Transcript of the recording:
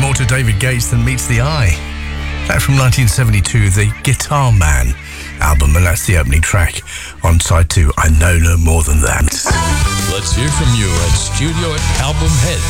more to David Gates than meets the eye. That from 1972, the Guitar Man album, and that's the opening track on side 2, I Know No More Than That. Let's hear from you at studio@albumhead.com.